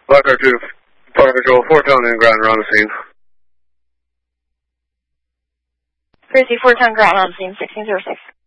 Blackheart 2, Park Control, 4-ton and ground around the scene. Crazy 4-ton ground on scene, 1606.